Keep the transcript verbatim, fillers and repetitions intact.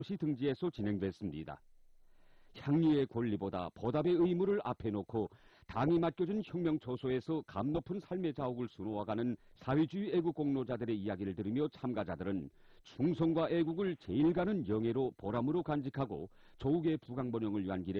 시 등지에서 진행됐습니다. 향리의 권리보다 보답의 의무를 앞에 놓고 당이 맡겨준 혁명초소에서 감 높은 삶의 자옥을 수놓아가는 사회주의 애국 공로자들의 이야기를 들으며 참가자들은 충성과 애국을 제일 가는 영예로 보람으로 간직하고 조국의 부강번영을 위한 길에